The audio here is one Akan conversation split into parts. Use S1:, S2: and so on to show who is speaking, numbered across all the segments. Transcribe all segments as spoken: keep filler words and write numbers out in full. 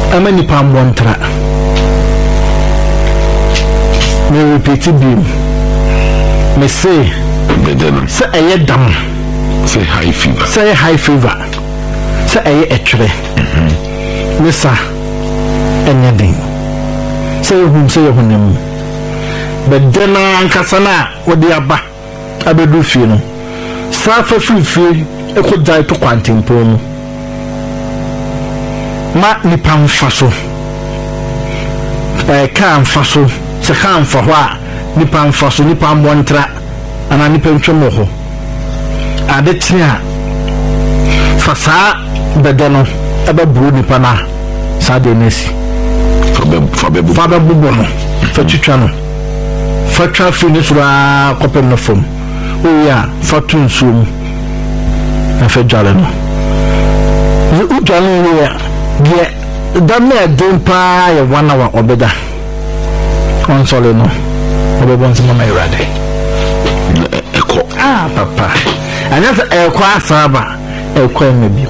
S1: amani pam wontra me repeat beam me say
S2: bedeno
S1: say aye dam
S2: say high fever
S1: say high fever say aye etwere me sa enyedin say hum say hunem bedena ankasana wodi aba abedu fie no sa fa fifie ekodai to kwantempo mu ma nipa mfaso eh kan faso se kan fa ho a nipa mfaso nipa montra ana nipa ntwemo ho ade tia fasa bedeno ababuru nipa na sa de nesi
S2: fa bebu
S1: fa bebu no fa twitwa no fa twa fi ni sura kopem no fom o ya fa tunsum na fa jale no u jale ya ye dame dempa ya wana wa obeda konsole no obebon se mama irade
S2: eko
S1: ah papa anya se eko asaba eko emebi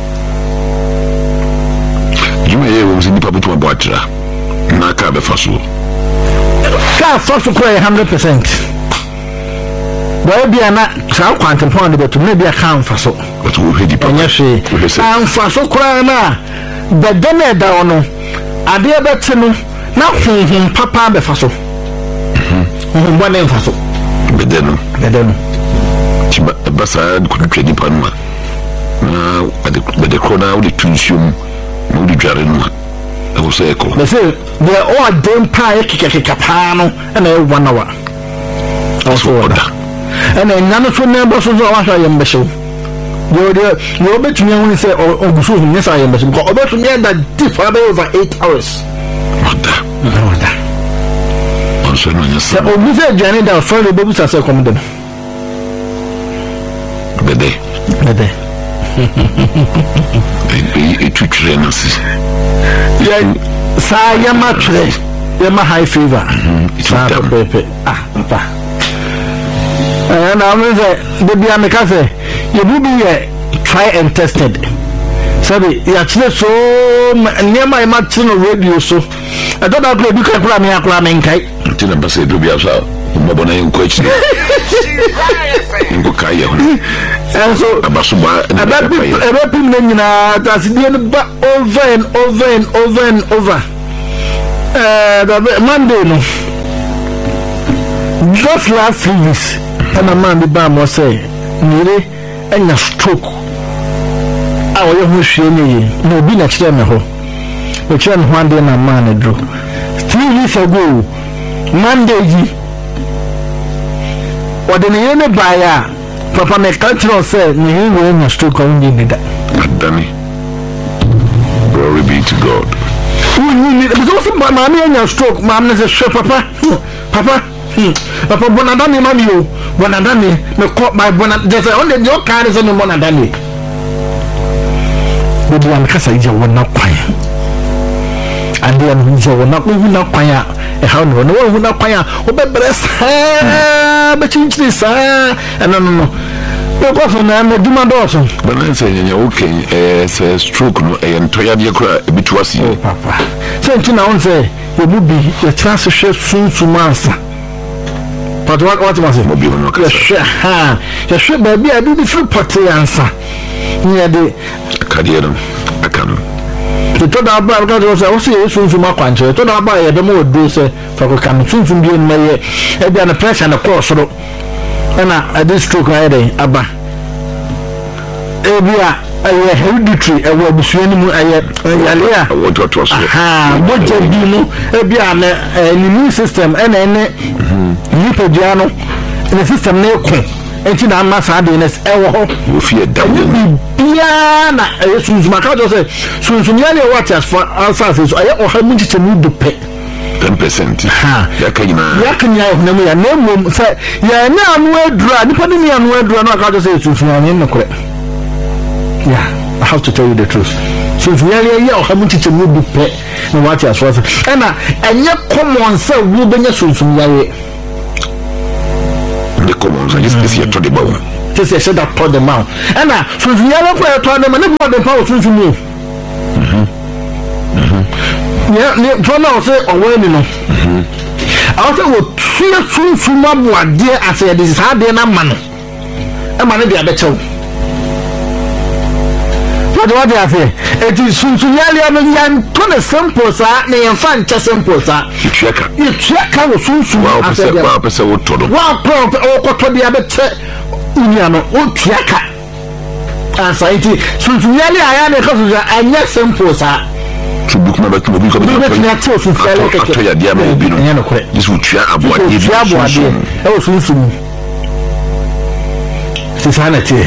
S2: you e wo se nipa butu aboatra na ka be faso
S1: ka faso ko one hundred percent boy bia na sa kwantempo ne betu ne bia kan faso
S2: betu wo hedi papa
S1: anya hwe an faso ko na bedene da ono ade beti no na honhom papa be faso mhm bone faso
S2: bedeno
S1: bedeno
S2: tiba basa ko twedi panuma na ade bede krona wo de tunsium no di dware no e wo se eko
S1: be se de o dem pa e kikeka pa no na e wana wa also oda ena nyano so ne bo so so wa hwa yem be hyew yo de yo betumi hu se oguso hu ne sa yem be hyew ko obetumi da deep for over eight hours
S2: oda
S1: oda
S2: also no nyasa
S1: se oguso adwane da fa le bebu sa se komde no
S2: bede
S1: bede
S2: e e tutre na si
S1: ya sa yama tre yama high fever sa pepe ah papa eh na me say de bia me ka say you do be try and tested sabi ya chile so niema ma chino radio so I don't know play because kula me akula me nkai
S2: tila basa do bia sa mo bona en ko chi ngo kai ho
S1: and so
S2: abasuba
S1: about about people nyina tasidie no ba over and over and over and over eh the Monday no just last three weeks and a man be ba mo say nire enya stroke a wo ye ho hwe ni na obi na kire me ho o kire no one day na man dro three weeks ago Monday ji wadene yene baya papa me cultural say ni we na stroke on ni da
S2: Danny, glory be to God.
S1: We need because also mama enya stroke mama say sure papa papa papa bonadani mami o bonadani me call my bonadani just on the your car is on the bonadani we do am kasa ije wona kwan and then ije wona ko huna kwan ya e how no no huna kwan ya obebre sa be chinchiri sa no no no because na me duma doso
S2: but let's say you okay eh say stroke no e ntoya de kura e bitu asi
S1: oh papa say ntina on say you will be the chance share soon to mansa but what what was it
S2: mo bi no ka
S1: ha ya share baby I do the free party answer near the
S2: kadiero akano
S1: to to da ba ka do say o say soon to ma kwanche to da ba ye de mo do say for ko kan soon to bi na ye e bia na pressure na cross ro na a this stroke na dey aba e bia aye hereditary e wo busuani mu aye yale a
S2: wo to to so
S1: ha bo je bi no e bia na immune system e na ene nipa dia no the system na ko enti na ma sa de nes e wo ho
S2: wo fie da
S1: bia na e sunzuma ka do say sunzum ya le what as for answer so aye o ha mu chiche mu do pe
S2: ten percent
S1: ha
S2: ya kanyina
S1: ya kanya na mu ya na mu say ya na anu adura nipa ni ya anu adura na ka do say sunzum ya ni nkore. Yeah, I have to tell you the truth. So if we are here, how much it will be pay and what as well. And and you come on, sir, we be your soon from here.
S2: The commons are just here to the bow.
S1: Just said that for the mouth. And so if we are not to them, and not the power soon to move. Yeah, for now, say, or when you know. I say, what fear soon from my dear, I said, this is hard in a man. A man be a better. What do I say? It is soon to yell at me and turn a simple, sir, and find just simple, sir. You check her. You check her soon soon. I said, well, what to do? Well, or to be a better Uniano, or check her. And so it is soon to yell I am because I'm not simple, sir. To book my back to be coming up to your dear man. This would share a boy. If you have one, oh, soon soon. Society.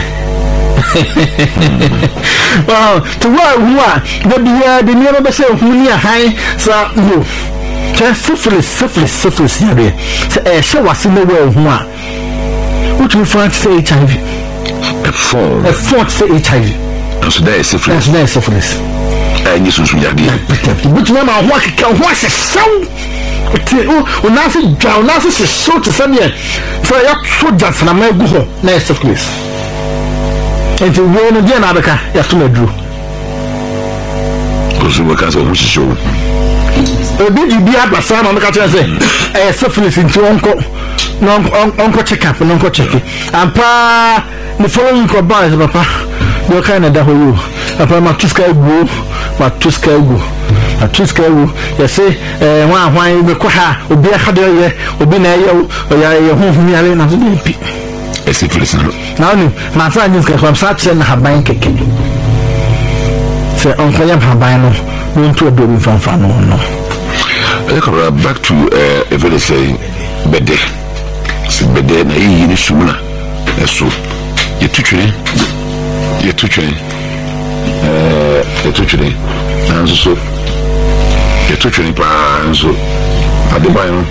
S1: Well, to what who are the the never say who near high, so no. Just syphilis, syphilis, syphilis here. A show was in the world who are. What you find say H I V? A form, a fort say H I V. And so there is syphilis, there is syphilis. And you should be a but you know what can watch a sound. When I say drown, I say so to some year. So I have so just and I may go home. Nice syphilis. And to win again, Abaka, you have to make drew. Because you were cancer, which is show. Did you be at my son on the catcher? Say, a syphilis into uncle, no uncle check up and uncle check it. And pa the following combines, Papa, you're kind of you. Upon my two sky go, my two sky go, my two sky go. You say, one why you go, or be a hadder, or be a yo, or your home, me, I don't know. A syphilis now, my friend is going such and have bank again. Say, Uncle Yam Habano, going to a building from Fano. No, back to a very say, Bede. Bede, na in sooner. So, you're teaching, you're teaching, you're teaching, and so you're teaching, and so I don't buy.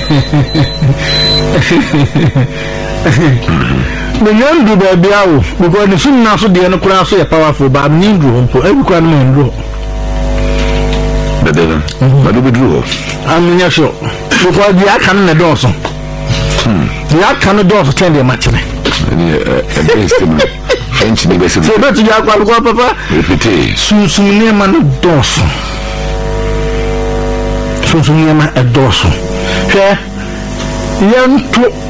S1: The young do baby out because the soon now so the other class are powerful, but I'm in room for every one man. But then, but we drew. I'm not sure because the act can the doors. The act can the doors attend the match. French neighbor said, so that's your papa. Repeat, soon soon near man doors. Soon soon near man a doors. Here, young to.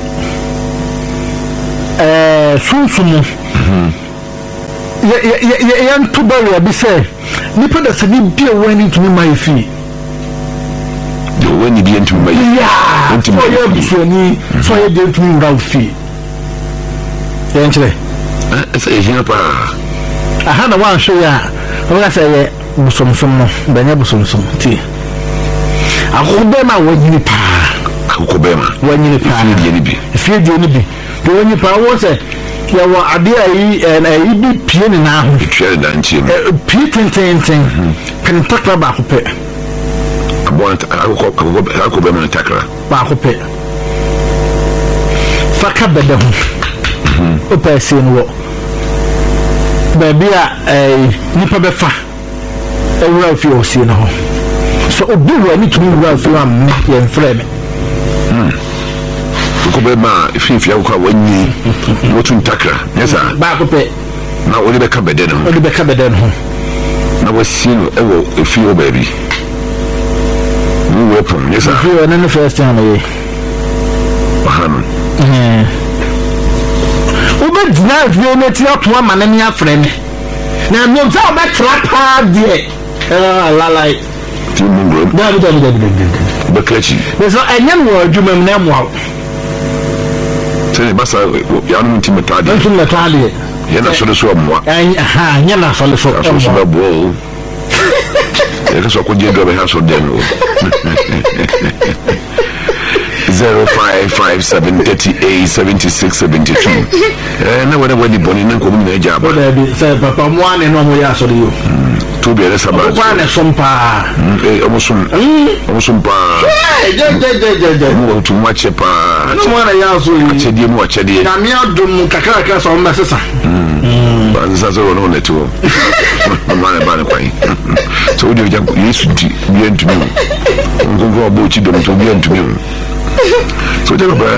S1: Eh, sunsumu. Yeah, yeah, yeah, yeah. To bury a be say. Nipa da se ni be wani to my fee. The when you be into my yeah. So you be so ni, so you dey to me without fee. Yeah, nchile. Eh, say here pa. Aha na wan show ya. We say busomsom no, benya busomsom ti. Akobe ma wanyini pa. Akobe ma. Wanyini pa. Fie die ni bi. Fie die ni bi. When you power say, you were a dear and a be peony now. Peating, can talk about pay. I want I could be an attacker. Bahope Faka bedam. Opa sin wo. Baby a nipa befa. A Ralph you see no. So obi we need to be Ralph you am me frame. Kobema if if you are when you what to takra yes sir back up now only be kabeden ho only be kabeden ho na we see no e wo if you baby we weapon yes sir you na the first time eh bahano eh obe dina we na ti ato ama na nia frɛ me na me za obe trap hard there eh la la ti mungo da da da da be klechi so enyam wo adwuma me na mo Say, Bassa, young intimate, you're not so the swam. Ah, you're not so the swam. That's what you do a house of them. Zero five five seven thirty eight seventy six seventy two. And whatever the bonnie and come in a job. Say, Papa, one and one way out of you. To be a sabbath. One and some pa. Almost some pa. Too much a pa. No one I also said you watch a dear. I'm out to Kakakas on my sister. But this has all on it too. I'm not about a pine. So you used to be into me. I'm going to go about you to be into me. So tell me,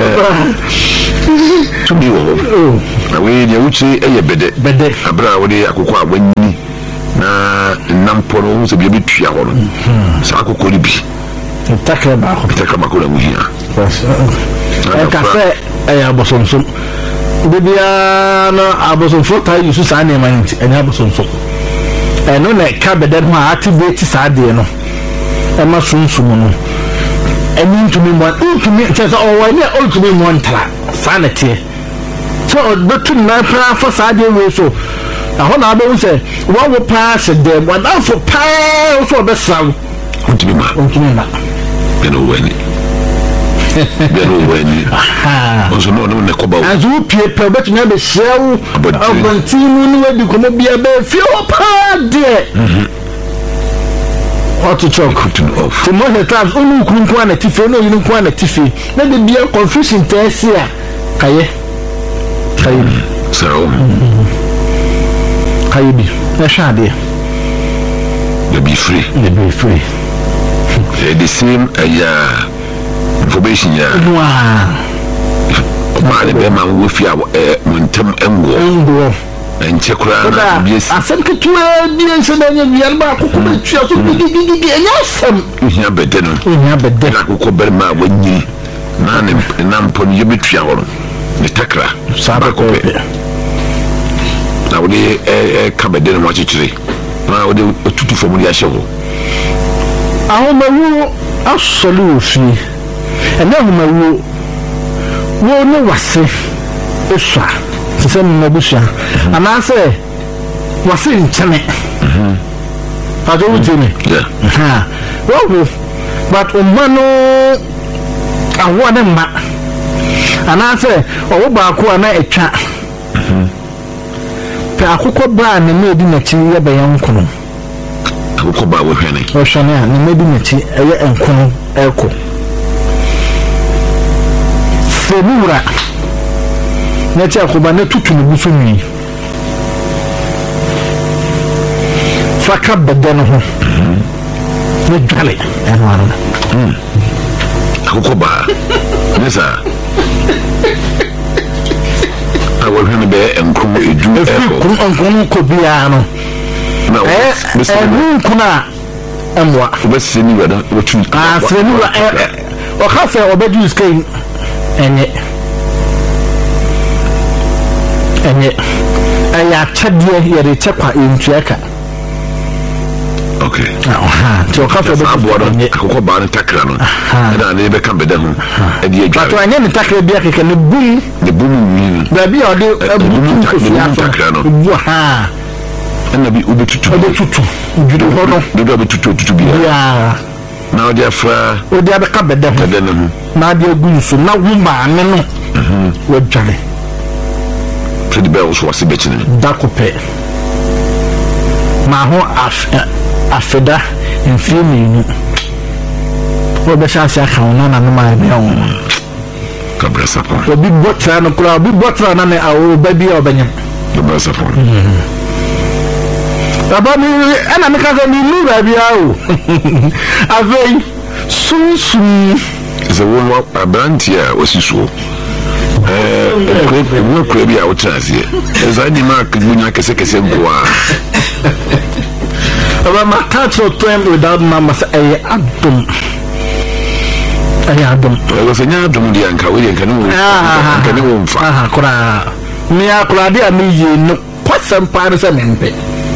S1: to me, oh, we would say a bed, bed, a brow, a cocoa when
S2: na nampo no se bi bi tua ho no sa akoko ni bi
S1: takra ba ko
S2: takra ba ko na muhia
S1: e ka se e abosonso bibia na abosonso ta yusu sa na ma nti enya abosonso e no na ka beden ho activate sa de no e ma sunsun no eni ntumi mo ntumi tesa o wa ni ntumi mo ntara sa na tie so betum na pra fa sa de we so aho na abe say wa wo pass de wa na for pass so be saw
S2: ntumi ma
S1: ntumi ma
S2: beno wani beno wani aha onso no no ne ko ba
S1: azu pie pe bet na be hyew abantinu ni wadi ko mo bia be fi o pa de mhm auto choke to off to mo hetas onu kunku ana tife no yinu kunku ana tife na de bia confusion tesi a kaye kaye
S2: so
S1: kaye bi na shade
S2: they be free
S1: they be free
S2: the same uh, information ya
S1: wow
S2: ma le be ma wo fi a montem engo
S1: engo
S2: enche kura na biesi
S1: asem ketua biense na nya biar ba akoko be tua so gigigigi enya asem
S2: hia bede no
S1: hia bede
S2: na akoko ber ma wanyi na ne na mpon ye betua ho ne takra
S1: sabe ko pe
S2: na wo de e ka bede no achichere na wo de tutu fomu ya hye ho
S1: ahomawu asolufi ena ahomawu wo no wase eswa se no busha anase wase nchene mhm ajo wutini
S2: yeah
S1: ha wo but umano awo na ma anase owo ba ko ana etwa mhm pe akoko bra na me di na chi ye be yankono
S2: akoko ba wo hwene
S1: o hwene a na me di na chi eye enkono eko semura neti akoba na tutu ne busu nwi faka bedeno ho ne dwale eno anu
S2: mm akoba nesa awo hwene be enkom edu eko
S1: kum enkom ko bia no na eh eh kuna amwa
S2: obese ni wada wotu
S1: ah seni wa eh o khafe obedu skin enye enye aya chadie yere chekwa entuaka
S2: okay
S1: aha to ka fe
S2: be akoko ba ne takra no na ne be kan bede ho e die dwa
S1: to anya ne takra bia keke ne bum
S2: ne bum mi
S1: da bia ode bum ko fia
S2: takra no
S1: ha
S2: na bi obetutu
S1: obetutu judo ho no
S2: do do betutu tutu bia
S1: ya
S2: na ode afra
S1: ode abe ka bede ho
S2: bede no
S1: na ade agunsu na wuma ne no mhm wadwane
S2: the bell was what's betting
S1: dakope ma ho afeda enfimi o be chance aka wona na no ma be on
S2: kabra sapon
S1: obi botra no kula obi botra na ne awo ba bi obanyam
S2: kabra sapon
S1: baba mi ana me ka zo mi lu ba bi awo avei sunsun
S2: is a one abrantia osisuo eh wo kure bi a wotrase eza di mark gunya kese kese ngoa
S1: aba match to time without mama say adum ay adum
S2: wo se nya adum di anka wo di anka no anka ne wo mfa
S1: aha kura mi akura di ami ye no kwasam pa se mempe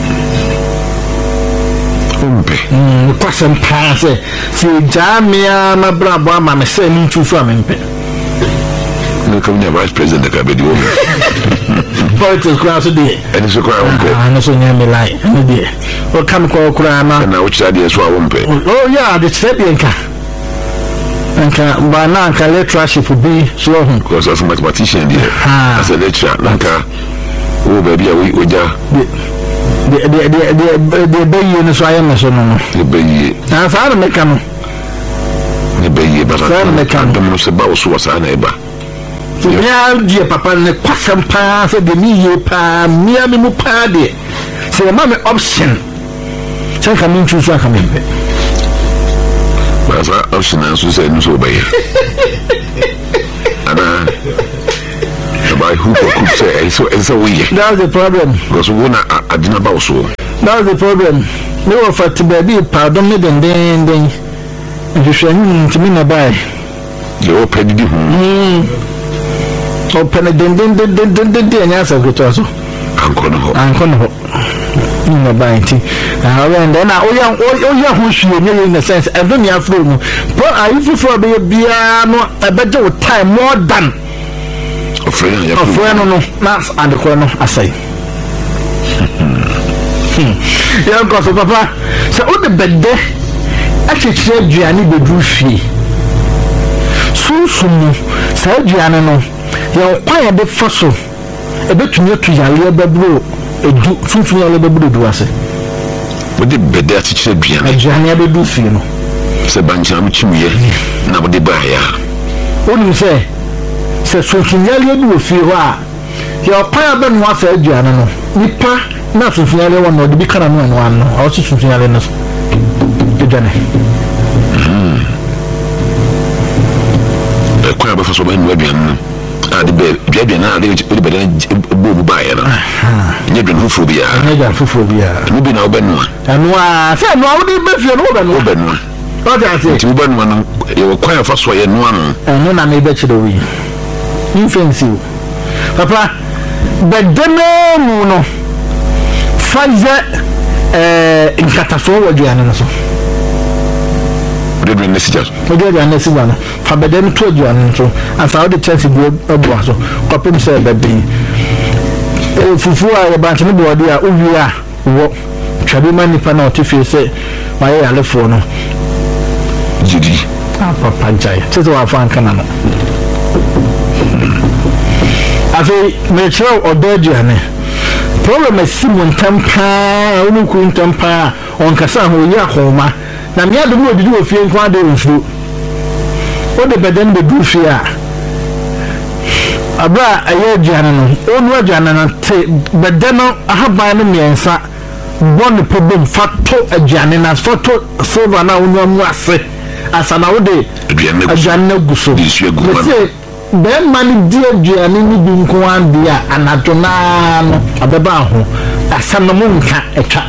S2: umpe
S1: mm kwasam pa se si jamia na brabo ama me se ni ntu so amempe
S2: no come near vice president ka be di wo
S1: politics class dey
S2: and so kwa umpe
S1: ah no so nya me lie no dey o kam ko kura na
S2: na wo chira dey so a umpe
S1: oh yeah the trebienka anka ba na anka leadership bi so ho
S2: because as a mathematician there as a lecturer nanka wo ba bia we oja
S1: de de de de de bayi no so ayen so no
S2: de bayi
S1: na fa na meka no
S2: de bayi ba na dum no se ba wo so wasa na eba
S1: ya die papa ne kwasam pa se de mi ye pa mi ami mu pa de se ma me option se ka min choose aka me be
S2: ba sa option na so se no so bayi ana by who could say so and so we
S1: that's the problem
S2: because we na adina ba so
S1: That was the problem. They were for to be pardon me then then then you should to me na buy.
S2: You open the
S1: Hmm. Open it then then then then then then answer go to also.
S2: Uncle no.
S1: Uncle no. No buy it. And then I oh yeah oh yeah who should you in the sense I don't have flow. But I if for be be no a better time more than
S2: a friend
S1: a friend no that's and the corner aside. Yeah, because papa so all the bed there actually Gianni be drufie so sumu say Gianni no you quite the fossil a bit to to yale babro edu funfun yale babro do ase
S2: with the bed there to Gianni
S1: Gianni be drufie no
S2: se bancham chimuye na bode ba ya
S1: onu say se funfun yale do fi ho a you quite be no say Gianni no nipa na funfun yale won no de bi kana no no no o si funfun yale no de jane
S2: mm e kwa ba faso ba nwa bian a de be bia bia na de de be bo bu ba ya na nya dun fufu bia
S1: nya ja fufu bia
S2: no bi na obenu
S1: anu a se no wo de be fie no obenu
S2: obenu
S1: o ja se
S2: ti obenu no e kwa faso ye no anu
S1: anu na me be chire wi infensi papa be deme mu no faze eh nkataso wo duane no so
S2: de dwen nesi jas
S1: o de duane nesi bana fa bede no to duane so asa o de chance bu obo so kopem se bebe e fufu a banche no bo de a owi a wo twabe mani pa na o te fie se wa ye ale fo no
S2: jidi
S1: ah papa jai tete wa fa nkana no afi me chiro o de duane problem is Simon Tampa, Unuku Tampa, on Casan, Yakoma. Now, me had the word to do a few inquiries. What the beden be do fear? Abra, a year Janan, own Rajan and but then I have by me and sa one the problem fatto a Janin as photo silver now one was as an old day a Janel Gusso. Ben mani dia Gianni ni bi nko an dia anadona no abeba ho asam no nka etwa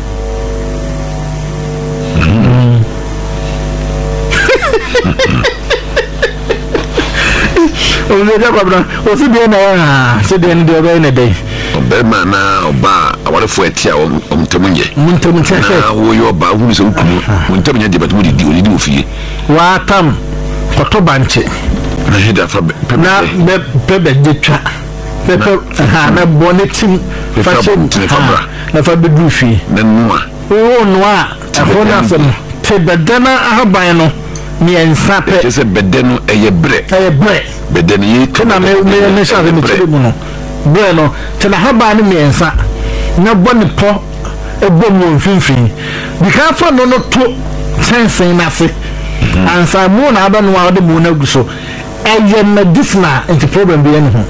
S1: o le da kwabra o si bi na ya se de ndi oba na dai
S2: be ma na oba awarefo etia o mtemunye
S1: mtemunye
S2: na wo yo ba hu se ukunu mtemunye de batmu di di di ofie
S1: wa tam koto banche
S2: na hida fa
S1: na be bebe de twa pepe ha na bonetim fashion na fa be dufi
S2: na noa
S1: o noa afo na fam te bedana ahaban no mi ensa pe
S2: te se bedenu eye bre
S1: eye bre
S2: bedenu yi
S1: kana me me me sha me tire mu no bre no te na ahaban no mi ensa na bone po ebo mu mfimfin bi ka fa no no to sensen na se ansa mu na aba no a de mu na guso eye medicinal into problem be any ho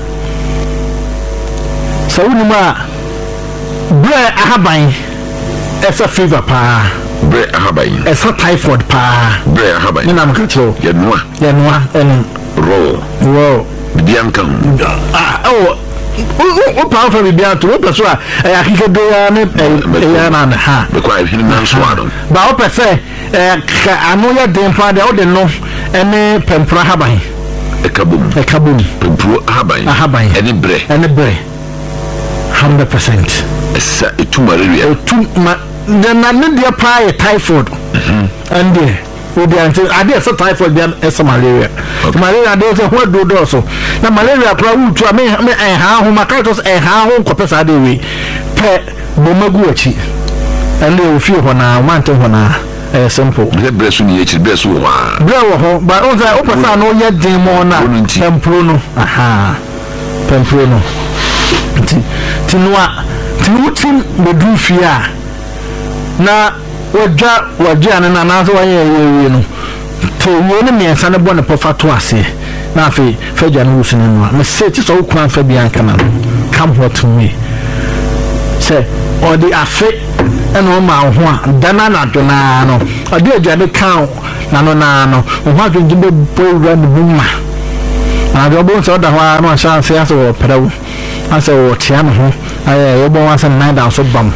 S1: so wonu ma bre ahaban esa fever pa
S2: bre ahaban
S1: esa typhoid pa
S2: bre ahaban
S1: ni na mka cho
S2: ye noa
S1: ye noa en
S2: ro
S1: ro
S2: bianca
S1: ah oh o o pa fa bianca o pe so a ya kike do ya ne ya na ha
S2: be kwa hin na so adon
S1: ba o pe se ka anu ya den pa de o de no ene pempra ahaban
S2: ekabum
S1: ekabum
S2: pempro ahaban
S1: ahaban
S2: ene bre
S1: ene bre one hundred percent
S2: esa etu malaria
S1: etu ma the nadia pie typhoid and there we be until I did so typhoid be esa malaria malaria dey say what do do so na malaria pra utu me me eh ha ho makatos eh ha ho kopesa dey we pe bomagu achi and dey ofie ho na mante ho na eh simple
S2: the breast ni echi breast wo ha
S1: bra wo ho but on say opesa no ye din mo na tempro no aha tempro no ti ti noa ti utim bedu fia na wajja wajja na na so wanye yewe no to wo ne miensa ne bo ne pofa to ase na afi faja no wusu ne no me se ti so kwan fa bia kana no come what me say or the afi eno ma ho a dana na dona no ade aja ne kan na no na no ho adwonje be bo ra ne buma na do bo so da ho no chance ya so pedawo ase wo tia no ho aye yo bo wasa nine down so bam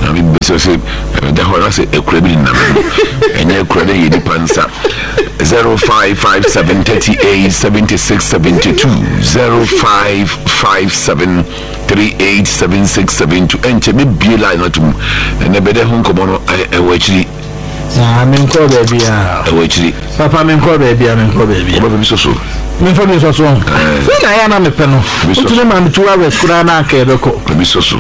S2: I mean, because the whole say a credit number, and your credit is pansa zero five five seven thirty eight seventy six seventy two zero five five seven three eight seven six seven two. And to be be like not to, and the better home come I watch it.
S1: I mean, call baby.
S2: I watch it.
S1: Papa, I mean, call baby. I mean, call baby.
S2: What is so so?
S1: Me for me so so. So I am a penno. So to man two hours kura na ka ebeko.
S2: Me so so.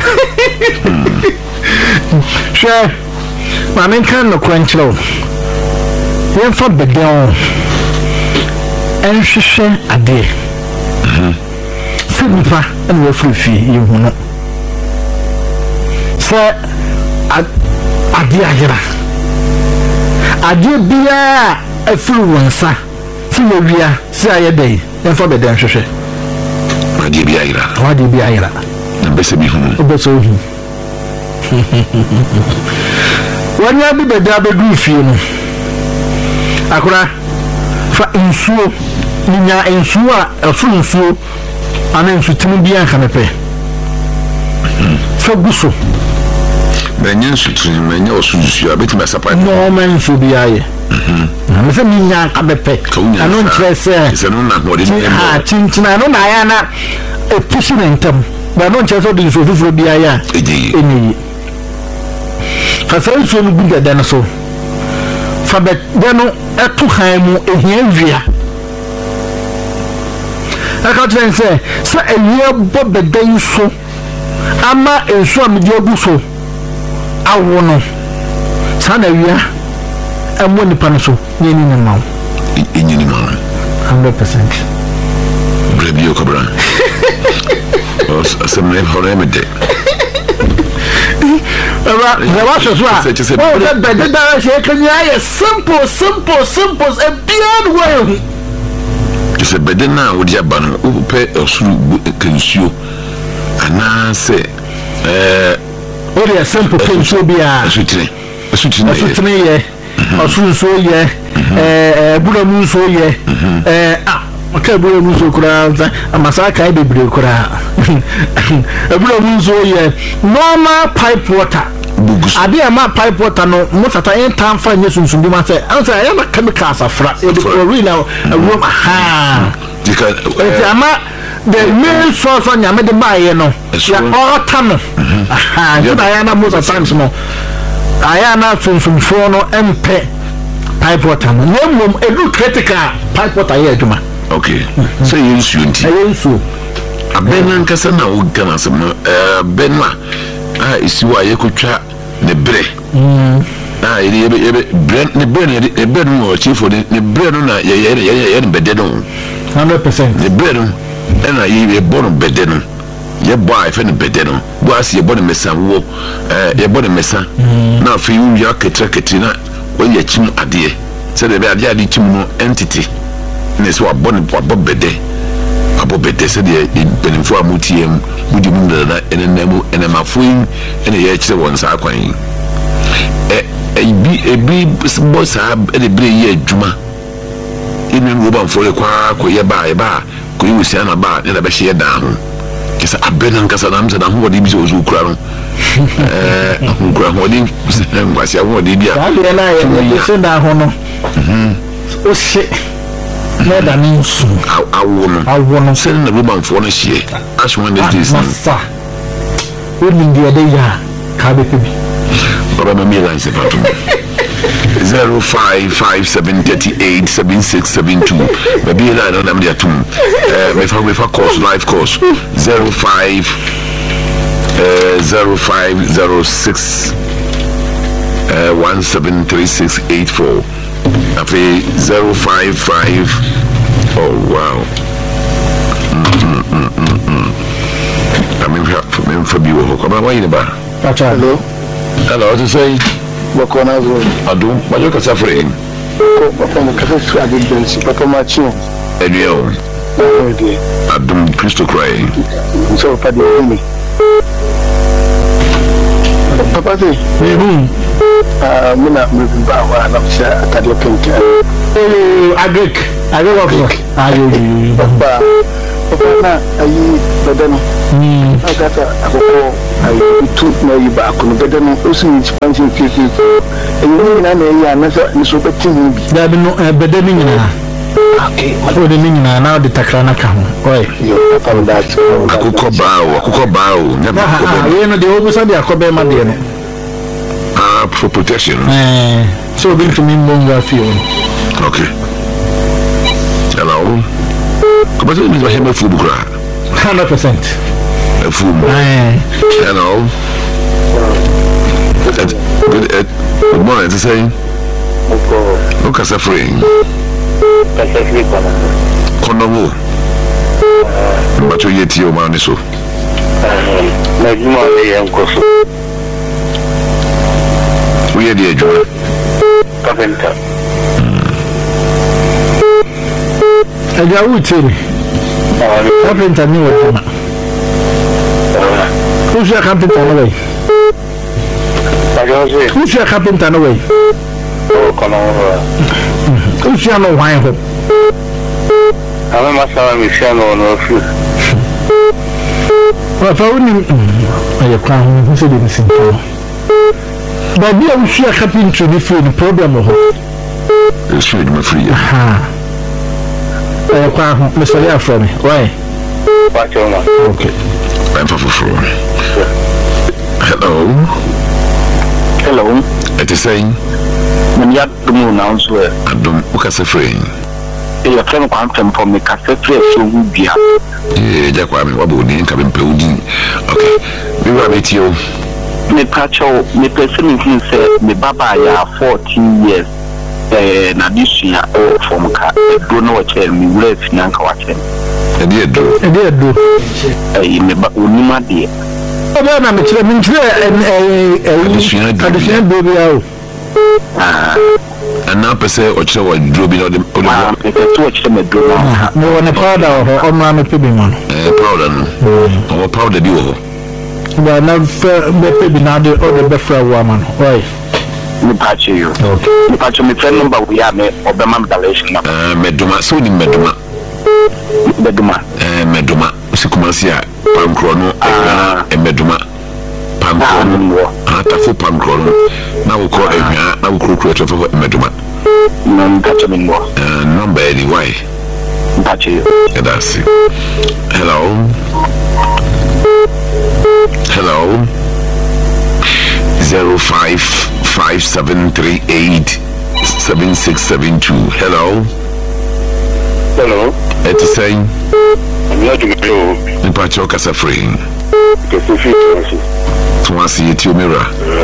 S1: Sure. Ma men kan no kwanchiro. Yen fa bedon. En hwehwe ade. Mhm. Se nipa en wo frifi yi hu no. Se ade agera. Ade bia afuru wonsa. Si wo wia si ayedai en fa bedon hwehwe.
S2: Ade bia ayira.
S1: Ade bia ayira.
S2: Na bese bi hu.
S1: Obeso hu. When you be the double grief, you know, Akura for insuo, Nina insua, a full insuo, and then to be a canape. So Busso.
S2: Many should remain also, you are betting my supply.
S1: No man should be I. I'm a Nina Cabepe. I don't trust, it's a non what is a chinchina, no Diana, a pushing in them, but I don't trust all these will be I. Any. For some so good than so. For that, then a two high a here. I can't say, so a year bob the day so. Ama and swam your so. I won't know. Son a year and one the panaso, meaning a mouth.
S2: In any moment,
S1: hundred percent.
S2: Brave you, Cobra. Some name for remedy.
S1: The watch as well. Oh, that bed, that can you simple, simple, simple, and beyond way.
S2: Just a bed now with your banner, who pay a suru consume. And I say, eh,
S1: only a simple consume be a sweetening, a sweetening, a sweetening, a so ye, eh, Buddha moon so ye, eh, ah. Okay, Buddha moon so crowd, a massacre be blue crowd. A Buddha moon so ye, normal pipe water. Ade ama pipe water no most at time for you to do myself. Answer I am a chemicals of frat. It is really now a room. Ha. Because the main source on your made by you know. All tunnel. Aha. I am most of times more. I am not from from phone and pay pipe water. No room a good critical pipe water here to me.
S2: Okay. So you should. I also. A Ben Cassana would come as a Benma. Ah, is why you could try the bread. Ah, the bread, the bread more chief for the bread on a bed on.
S1: Hundred percent.
S2: The bread and I eat a bottom bed on. Your wife and a bed on. Was your body messa, your body messa. Now for you, your Katrakatina, when your chin a dear. So the bad yard entity. And it's what bonnet for Bob Bede. About better said the Benifua Mutium, would you mean that and a name and a mafuin and a extra ones are quite a big boss have a big Juma. Even Ruban for a quack or by a bar, could you say about and a bashir down? Kiss a Ben and Casadams and who did you crown? Who crown what was your word? I
S1: send that honor. Oh shit. More than you soon.
S2: I won't. I won't send the woman for a share. As one is this.
S1: Only the other year, Kabi.
S2: But I'm a million zero five five seven thirty eight seven six seven two. Maybe I don't have their tune. If I with a course, live course zero five zero five zero six one seven three six eight four. Afi zero five five. Oh wow. Mm mm mm mm. I mean, for me, for you, come on, why you about?
S1: Hello.
S2: Hello. What you say?
S3: What can I do?
S2: I do. What you can suffer in?
S3: Papa, I'm going to try to do. Papa, my chin.
S2: Anyway, I do. Crystal crying.
S3: So, Papa, me. Papa, say,
S1: hmm.
S3: Uh, Mina, moving back, and I'm sure I can't look into it.
S1: Oh, I agree. I don't know. I agree.
S3: Papa, Papa, now, are you better? Hmm. I got a I took my back on the bedroom, also in expansion cases. And you know, I'm not so betting.
S1: There be no bedemming now. Okay, what do you mean now? The Takrana come. Why?
S3: You found that.
S2: Kuko bao, kuko bao. Never.
S1: You know, the officer, they are Kobe Madian.
S2: Ah, for protection.
S1: So, bring to me, Monga Field.
S2: Okay. Hello. Come on, you have a food.
S1: Hundred percent.
S2: A fool. Hello. Good, good morning. To say, look at suffering. Konomo. But you yet your man is so. We are the age.
S3: Carpenter.
S1: I got wood too. Carpenter knew it. Who's your carpenter away? Who's your carpenter away? Who's your no wine hope?
S3: I must have a mission on a few.
S1: Well, if I wouldn't, I can't who said it simple. But we are sure happy to be free the problem of it.
S2: It's free, my free.
S1: Aha. I can't, Mister Leah from me. Why? Okay.
S2: I'm for four. Hello.
S3: Hello.
S2: It is saying,
S3: when you have the moon answer,
S2: I don't look as a friend.
S3: You have come from the cassette, so would be up.
S2: Yeah, Jack, I'm about the incoming building. Okay, we will meet you.
S3: Me Pacho, me person said, me Baba, ya fourteen years. Na this year, oh, from car, don't know what tell me, where's Nanka watching.
S2: And you do,
S1: and they do.
S3: I never Unima dear.
S1: Oh, then I'm a additional baby out.
S2: And now, per se, or show a drooping on the
S3: watch them a do.
S1: No one a powder or Mamma Pibimon.
S2: Powder, or powder duo.
S1: But not baby now the other Befra woman. Why?
S3: Me patch you. Okay. Me patch me friend number we have me or the mam dalation.
S2: Uh, Meduma, so in Meduma.
S3: Meduma.
S2: Uh, Meduma. Sikumasia, Pancrono, and Meduma. Pancrono, Atafu Pancrono. Now we call it, now we call it for Meduma.
S3: No, catch me more.
S2: Uh, number anyway.
S3: Patch you.
S2: That's it. Hello. Hello. Zero five five seven three eight seven six seven two. Hello.
S3: Hello.
S2: It's saying.
S3: I'm not doing it.
S2: In Pacho Casafree.
S3: Because if you
S2: to see it, you mirror.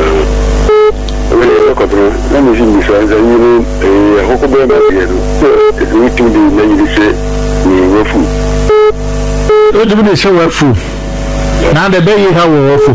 S3: Let me see this one. You know, a Hokobe Mabiano. It's meeting the lady say, we food.
S1: What do you say? We're food. Now the baby how we're food.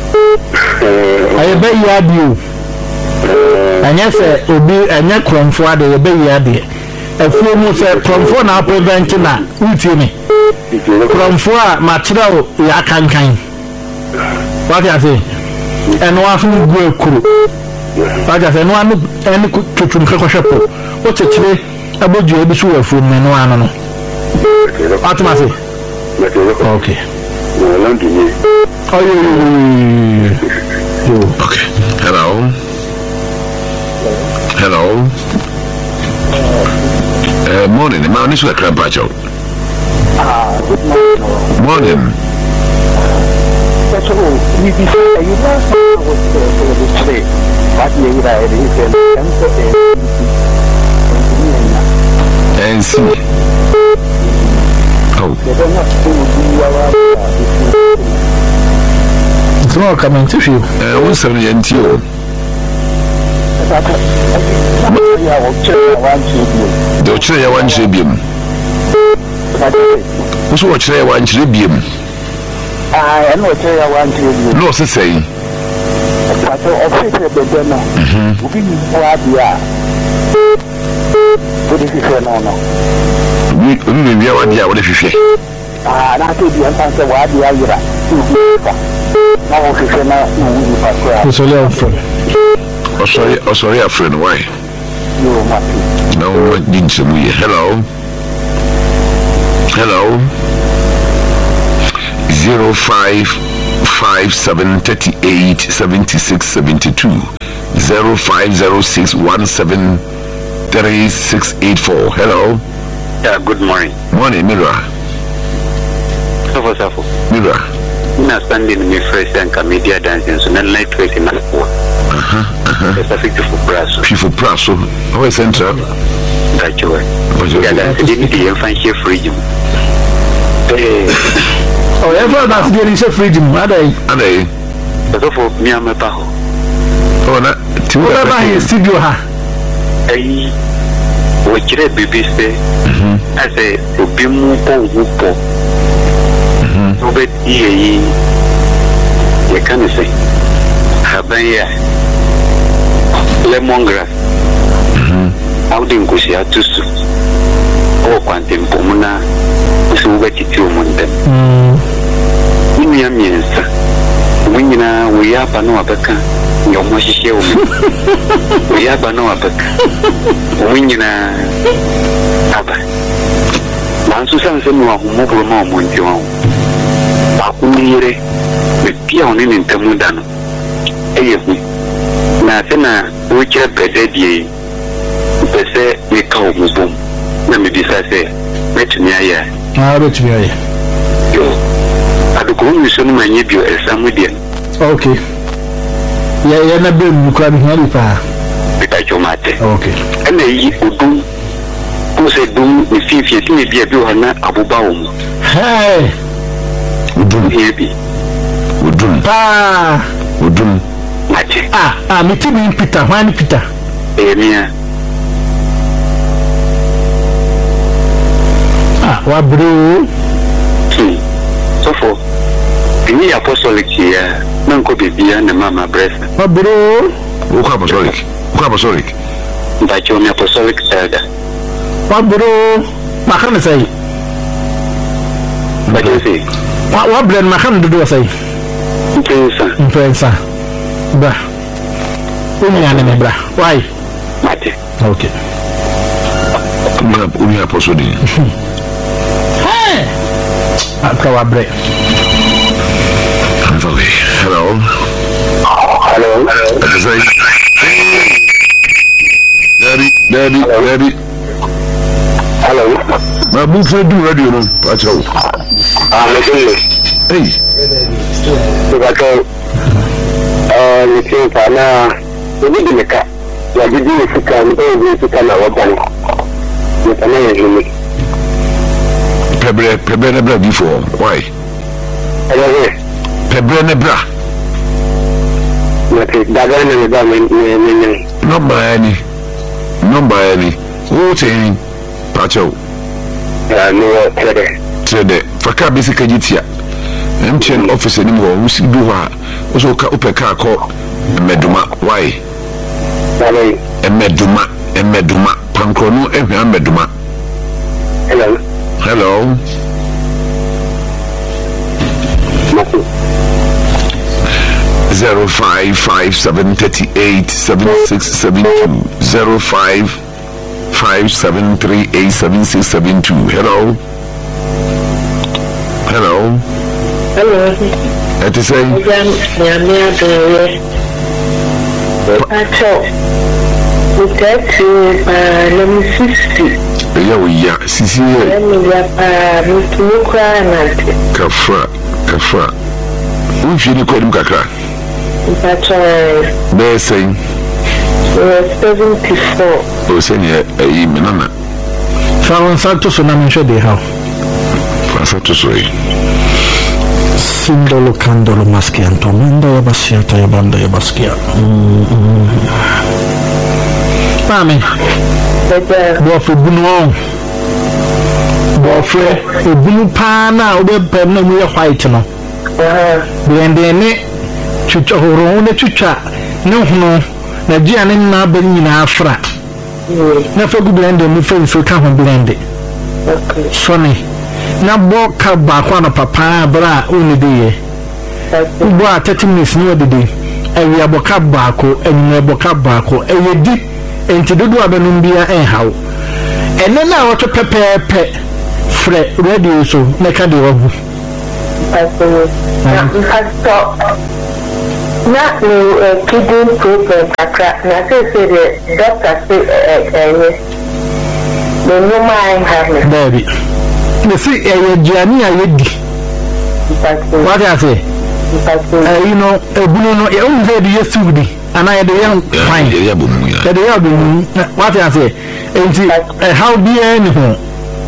S1: I bet you had you. And yes, it will be a neck from for the baby had it. A few months from for now preventing that. Utimi. From for Machado, Yakan kind. What I say? And one from Go Crew. What I say? No one any to Chunko. What's it today? About you, be sure for me. No one. What am I say? Okay. Oh, you.
S2: Okay. Hello. Hello. Uh, morning. My name is Crampacho. Morning. And see. Oh.
S1: It's not coming to you.
S2: Uh, what's seventy and two? The chair one tribune. What's what chair one tribune?
S3: I know what I want to
S2: No, to say.
S3: But officially, the dinner. We need What is it? No, no.
S2: We we are idea what if you say.
S3: Ah, not to be answer what you are. Now, officially, no,
S1: it's only a friend.
S2: Oh, sorry, oh, sorry, a friend. Why?
S3: No,
S2: no, what did you mean? Hello. Hello. Zero five five seven three eight seven six seven two zero five zero six one seven three six eight four. Hello.
S4: Yeah, good morning.
S2: Morning, Mira.
S4: Safo Safo.
S2: Mira.
S4: Ina standing me fresh and media dancing so nan light face na ko.
S2: Aha, aha.
S4: It's a fifty for brass.
S2: Fifty brass. How is central?
S4: That's right. Yeah, that's the the fancy fridge. Eh.
S1: Oh, ever that's the initial fridge. Adai.
S2: Adai.
S4: Safo mi amepa ho.
S2: Oh na.
S1: Ti wo ba hi studio ha.
S4: Eh. Wo kire bibi se. Mhm. Ase obi mu ko wupo. Mhm. Obe yi ye kan say. Habaya. Lemongrass. Mhm. Audin ko sia tusu. O kwantem pomuna. Usu ba titi o monde. Mhm. Ni ya miensa. Winyina we ya pa no abeka. Yo mo hihye o. We ya ba no abeka. Winyina aba. Mansu sanse no ahumo bro ma o nti o. Ba kunire. Me pia oni ni ntemu dano. Eye hu. Na sena wo kire bede die. Pese we ka o mubom. Na me bisa se metumi aya.
S1: Ah, betumi aya.
S4: Yo. Aduko mi so no manye bio esamu die.
S1: Okay. Ya ya na be mu kwa bi hali pa.
S4: Bita chomate.
S1: Okay.
S4: Ene yi odum. Ko se dum ni fifi ti me bia bi o na abuba wo mu.
S1: Hey.
S2: Udum
S4: Ebi.
S2: Udum.
S1: Pa.
S2: Udum.
S4: Mate.
S1: Ah, ah, me ti mi Peter, Juan Peter.
S4: Emia.
S1: Ah, wa bro.
S4: Hmm. So for ni apostolic here, na nko bibia na mama breast.
S1: Wa bro.
S2: Wo kwa apostolic. Wo kwa apostolic.
S4: Ndacho mi apostolic elder.
S1: Wa bro. Ma kan say.
S4: Ba je
S1: Wa wa brand ma kan do say.
S4: Mpensa.
S1: Mpensa. Ba. Umi ane me bra. Why?
S4: Mate.
S1: Okay.
S2: Ma umi apostolic.
S1: Hey. Aka wa bre.
S2: Hello.
S4: Hello.
S2: Hello. Daddy, daddy, daddy.
S4: Hello.
S2: Ma bu fe du radio no. Pacho.
S4: Ah, me dole.
S2: Hey.
S4: So ba ko ah, ni tin pa na ni di meka. Ya di di fika ni o di fika na wa bani. Ni pa na ye ni.
S2: Pebre, pebre na bra before. Why?
S4: Hello.
S2: Pebre na bra.
S4: Mate, daga na me ba me me me.
S2: No bani. No bani. Wo tin. Pacho.
S4: Ah, no, trade.
S2: Trade. Faka basic jitia. M T N office ni mo wo si bi ho a. Wo so ka opeka akọ meduma. Why?
S4: Bye.
S2: Emeduma, emeduma. Pankro no ehwe ameduma.
S4: Hello.
S2: Hello.
S4: Mate.
S2: Zero five five seven thirty eight seven six seven two zero five five seven three eight seven six seven two. Hello. Hello.
S5: Hello.
S2: What is saying?
S5: Nyamia doye. Acho. Utatu uh let me sixty.
S2: Yeah, we yeah. Sisi.
S5: Let me uh mukra nante.
S2: Kafra, kafra. Who feel you call him kakra?
S5: Acho.
S2: They're saying.
S5: seventy-four.
S2: Oh, saying yeah, eh, menana.
S1: Fawan Santo so na me hwe de ha.
S2: Fasa to so.
S1: Sindolo kandolo maskianto menda ya basiata ya banda ya baskia. Mami.
S5: Bebe.
S1: Bo fe bunu. Bo fe ebunu pa na obe pem na mu ye white no.
S5: Ah.
S1: Blende ne chucha horo ne chucha ne hunu na dia ne na ba nyina afra. Na fa gu blende mu fe nso ka ho blende.
S5: Okay.
S1: Sone. Na bo ka ba kwa na papa bra oni de ye. Bo a thirty minutes ni odede. Ewi aboka ba ko, enyi aboka ba ko, eyedi enti dodo abenum bia enhaw. Ene na woto pepepe fre radio so na ka de wabu.
S5: Pastor. Pastor. Not no kidney problem. Na say say the doctor say eh the no mind have me.
S1: Baby. You see, eh, Gianni, I ready. What I say? Uh, you know, a Bruno, you only said yesterday, and I had the young fine. The young, what I say? And how be anyone?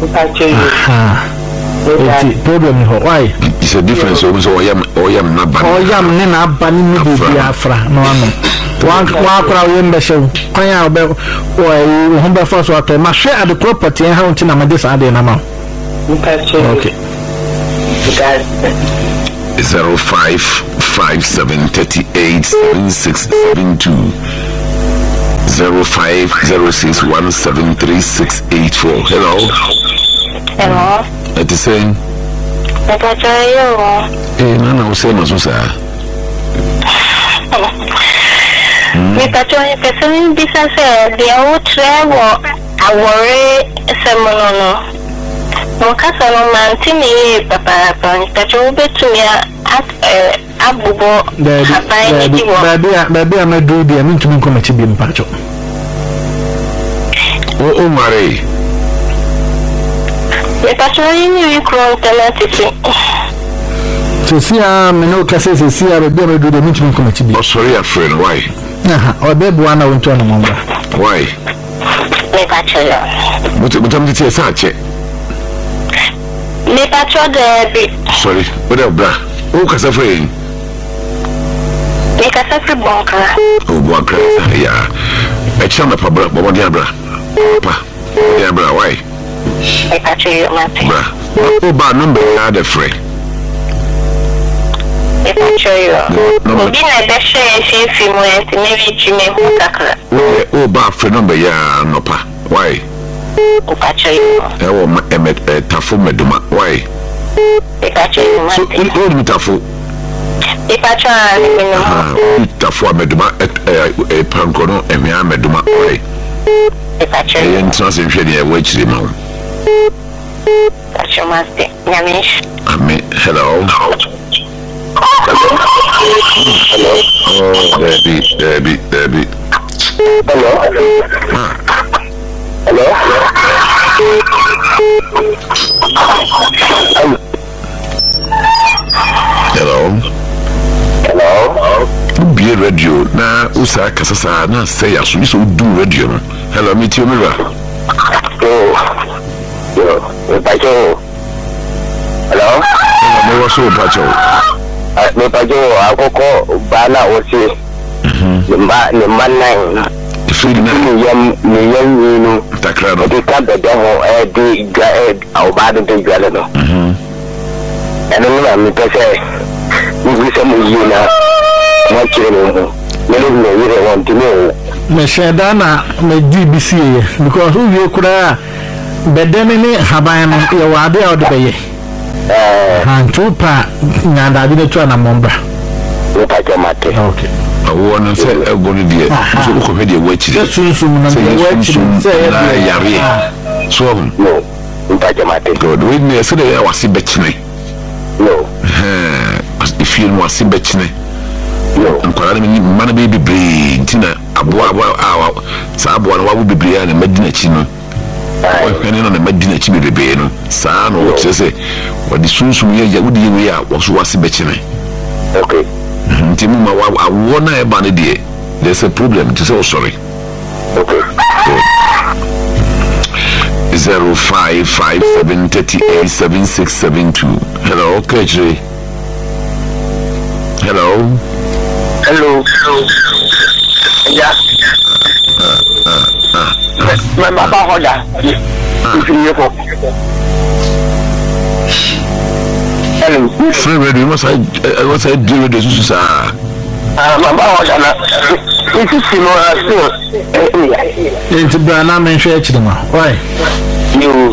S1: Problem, why?
S2: It's a difference. So I am, I am not bad.
S1: Oh, I am not banning Biafra. No, no. One crowd in the show. I am about or Humber first water. My share of the property and how to name this other amount. Okay.
S2: Zero five five seven thirty eight seven six seven two zero five zero six one seven three six eight four. Hello.
S5: Hello.
S2: At the same. Eh, Nana was saying, Masusa.
S6: Mister Joy, person business the old travel. I worry some no castle mantini, Papa, Mister Joe, to me at Abubo.
S1: Baby, I'm a dude, I mean to me come to be in Pacho.
S2: Oh, Marie.
S6: Mister Joy, you cross the
S1: to see a no cases, see a baby do the meeting committee.
S2: Oh, sorry, a friend, why?
S1: Or baby, one hour into a number.
S2: Why? But I'm the T S A.
S6: Me patro de
S2: sorry, what up, bra? Oh, casa friend.
S6: Me casa free bonka.
S2: Oh, bonka, yeah. A chama pa bra, but what diabra? Pa, diabra, why?
S6: Me patro you, Mate.
S2: Bra, oh, ba number, I the free.
S6: Me patro you. No, be na be share if you want to maybe you may hold takra.
S2: Oh, ba free number, yeah, no pa. Why?
S6: O patro you.
S2: Eh, o emet tafu meduma. Why?
S6: Me patro you,
S2: so,
S6: Mate.
S2: Oh, me tafu.
S6: Me patro you.
S2: Ah, tafu meduma eh pankono emia meduma. Why?
S6: Me patro
S2: you.
S6: you.
S2: Eh, ntrans nhwe dey we chiri ma.
S6: Patro Mate. Nyamish.
S2: Amen. Hello.
S4: Hello.
S2: Oh, Debbie, Debbie, Debbie.
S4: Hello.
S2: Ah.
S4: Hello.
S2: Hello.
S4: Hello.
S2: Be radio na usa kasasa na say aso so do radio no. Hello, meet you mirror.
S4: Yo. Yo, me pacho. Hello.
S2: Hello, me waso pacho.
S4: Me pacho akoko bana osi. Mhm. Mba ne manai.
S2: Ifiri na
S4: ni yam ni yam ni
S2: takra no.
S4: Di ka be ho e di ga e au ba de de gale no. Mhm. Eno na mi pese. Ni se mu yina. Mo chire mo. Me no no yire won ti me.
S1: Me sheda na me D B C because who you kura bedene ni haban no ye wade a odebeye. Eh, han tupa nyanda bi ne to na momba.
S4: Me pacho Mate.
S1: Okay.
S2: Awo no say ego ni de. So ko hwe de wa chire.
S1: Sunsun na de wa chire say
S2: yare. So
S4: no. Me pacho Mate.
S2: God, we me say dey wasi bechine.
S4: No.
S2: Eh, if you wasi bechine.
S4: No.
S2: Nkwara ni mana be bebre ntina abo abo awa sa abo na wawo bebre na madina chi no. Ai kwene no na madina chi bebre no. Sa no wo chese wadi sunsun ye ya wudi ye ya wo so wasi bechine.
S4: Okay.
S2: Nti mu ma awo na e ba ne de there's a problem to say sorry.
S4: Okay.
S2: zero five five seven three eight seven six seven two. Hello, Kejri. Hello.
S4: Hello. Yeah.
S2: Ah, ah, ah.
S4: My papa hoda. If you go. Hello.
S2: Free radio, must I must I do with this sir?
S4: Ah, my papa hoda na. This is no so.
S1: Enti bra na men hwe chiri ma. Why?
S4: You.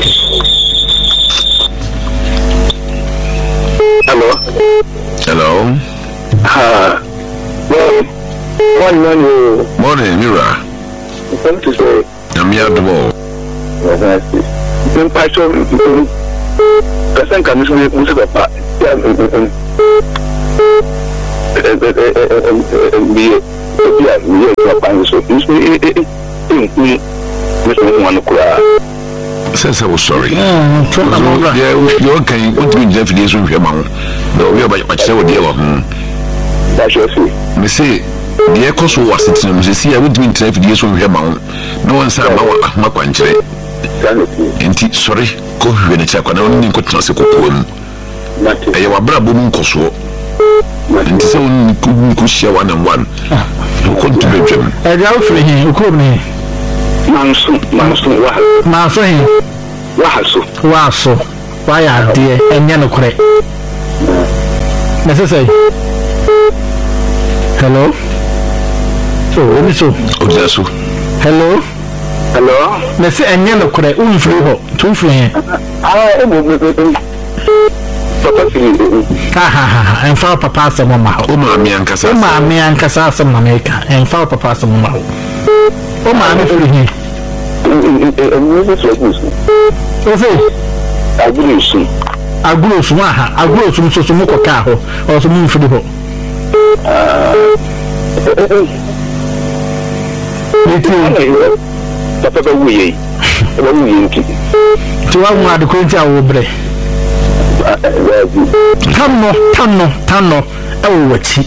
S4: Hello.
S2: Hello.
S4: Ah. One morning.
S2: Morning, Mira.
S4: Come to say.
S2: I'm here at the wall.
S4: Yes, I see. Then Pastor, person can use me to the part.
S3: me yeah me yeah pa so this me me me one kura
S2: says I was sorry
S1: mm so
S2: yeah you okay what do you definition hwe ma ho no we ba ba chese wo die wo hm
S3: that's just
S2: me say the echoes was sitting me say I would be definition hwe ma ho no one say ma ma kwanchire enti sorry ko hwe ne chakwa na oni ko tnase kokko mu e wa bra bo mu nkoso enti se oni ko share one and one ko to be dwem
S1: e ga ofre hin ko ni
S3: manso manso wa
S1: manso hin
S3: wahaso
S1: waso wa ya de enya no kore necessary hello so oni so
S2: ojaso
S1: hello
S3: hello
S1: me se enya no kore unfiri ho tu firi hin
S3: ah e mo papa firi
S1: ha ha ha en fa papa se mo ma ho
S2: o ma mi ankasa
S1: o ma mi ankasa se ma meka en fa papa se mo ma ho o ma mi firi hin o se
S3: agulosu
S1: agulosu aha agulosu so so mo ko ka ho o so mo firi ho
S3: ah papa ba wuye ba wuye nti
S1: ti wa mu ade ko nti awo bre tanno tanno tanno awo wati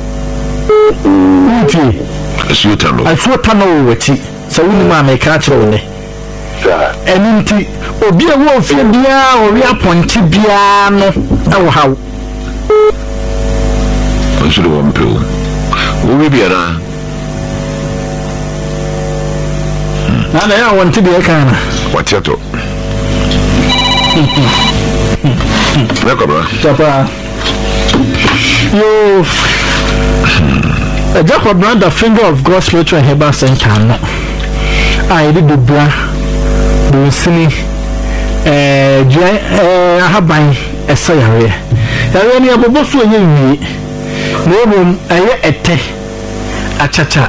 S1: nti
S2: asu tanno
S1: asu tanno wo wati so woni ma me ka kire woni eninti obi e wo fi bia o wi aponti bia no awo hawo
S2: asu wo mpe wo wi bia na
S1: na na ya wanti bia kana
S2: watiato D'accord.
S1: Papa. Yo. A Jacob brand the finger of God's spiritual and Heber Center. No. I did the bra. Do sini. Eh, eh, ahaban esayare. Ya ni abobo so enye wi. No no aye ete. Achacha.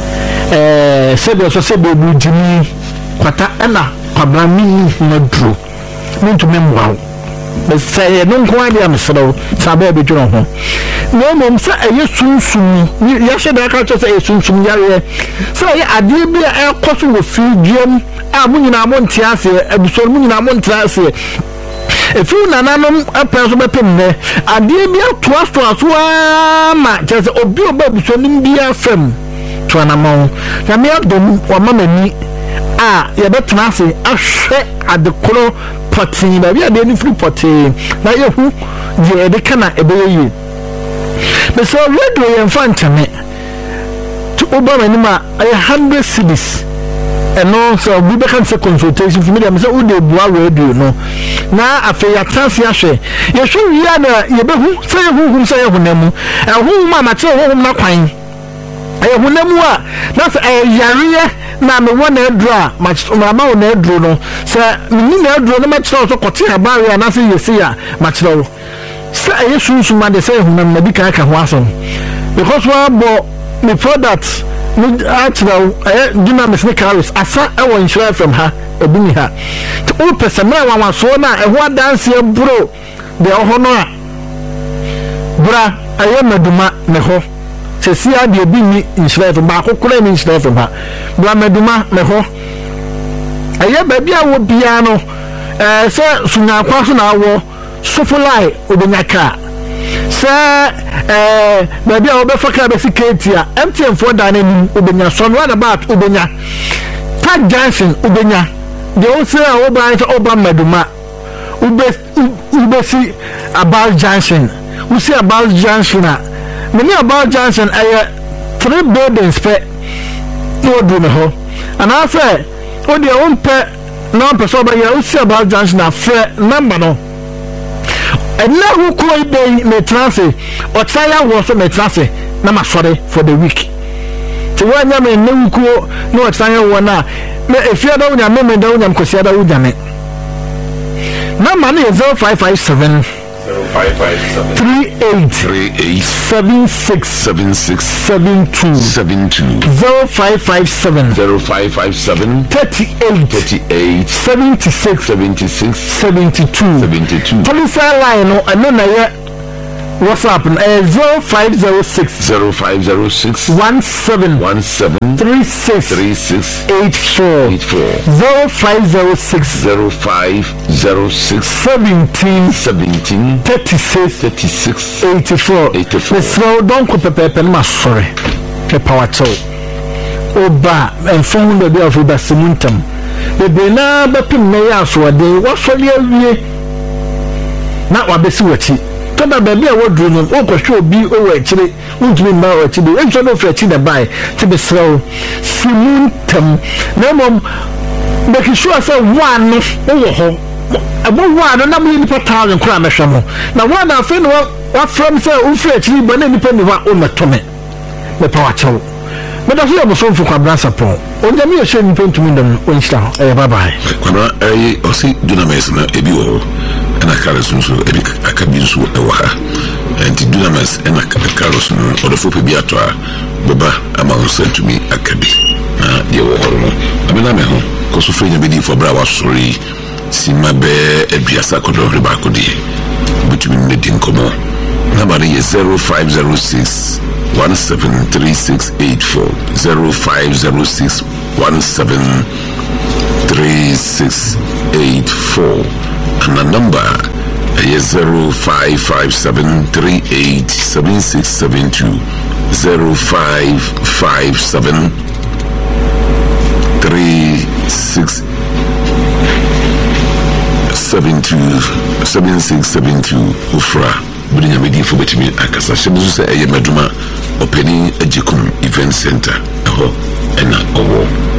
S1: Eh, sebe so sebe bu jimi kwata na kwabra mi na duro. Muntu memwa. Say no kwadi am so sabe be dwon ho no mom say aye sunsun ya sheda ka cho say sunsun yare say aye ade bi e koso wo fi dwam a munyina mo ntiase abusor munyina mo ntiase e fi nananom apenso be pem ne ade bi atoa so aso ma je say obi oba abusor nim bi afam to anamon ya me adom wa mamani a ya betena ase ahwe adekoro potin ba bia de ni free potin na yehu je de kana ebeye be so radio yen fantame to obama ni ma one hundred cities eno so bi be kan se consultation for me dem say u de bua radio no na afi ya transi ahwe ye hwe wi na ye behu say yehu hum say yehu namu ehu ma ma che hum na kwan yehu namu a na say yare na me wona edra match mama wona edro no se ni na edro no match so kote abare na se yesi ya match no se yesu su ma de se hu na madi ka ka ho aso because wa bo before that ni actually eh dina me se carries asa e won share from her ebuni ha to o pese me wa wa so na e ho dance e bro de ho no a bra aye maduma me ho se si ade bi ni inshire from ba kokora ni inshire from ha bra maduma me ho aye ba bia wo bia no eh se sunya kwa so na wo sofulai obenyaka se eh ba bia wo be faka be siketia M T N for da na ni obenya so no na ba obenya ta Johnson obenya de o se a wo ba so oba maduma ube ube si about Johnson we see about Johnson na many about Johnson I three buildings pe no do me ho and I say o de on pe no person ba ya o see about Johnson na fe number no and now who could be me transfer or try was so me transfer na ma sorry for the week to when ya me no ko no try one na me if you don't me me don't am ko sia da wo jame number no zero five five seven three eight
S2: three eight
S1: seven six
S2: seven six
S1: seven two
S2: seven two
S1: zero five five seven
S2: zero five five seven
S1: thirty eight
S2: thirty eight
S1: seventy six
S2: seventy six
S1: seventy two
S2: seventy two.
S1: police line no ano na ye WhatsApp uh, zero five zero six
S2: zero five zero six
S1: one seven
S2: one seven
S1: three six
S2: three six
S1: eight four
S2: eight four
S1: zero five zero six
S2: zero five zero six
S1: seventeen
S2: seventeen
S1: thirty six
S2: thirty six
S1: eighty four
S2: eighty four.
S1: Mister Don't go pepe ma sorry the power to oba and phone the day of the simuntam the bena bepim me ya so de wo so de awie na wa besi wachi kada baby a wodru no o kwhwe obi o wa akire ntumi ma wa akire enso no fra chi da bai te be sraw simuntam na mom be ki sure say one no wo ho abo one na mo ni thousand kura mehwe mo na one na fe no wa from say o fra akire ba na ni pa ni wa o metome me pa wa chew me da so ya so fu kwa brasa pon onja mi o she ni ntumi ndam o nchita eh bye bye
S2: kwa eh o si dunamis na ebi wo na Carlos nso ebi akabi nso ewa ha enti dunamis na Carlos no odofo pe bi ato a baba ama nso tumi akabi na de wo horo no amena me ho ko so frenya be di fo bra wa sori sima be aduasa kodo riba kodi butumi ne din komo number is zero five zero six one seven three six eight four zero five zero six one seven three six eight four and the number is zero five five seven three eight seven six seven two zero five five seven three six seven two seven six seven two ufra budinya medi fo betimi akasa shebuzu se eye maduma opening ajikum event center ho ena owo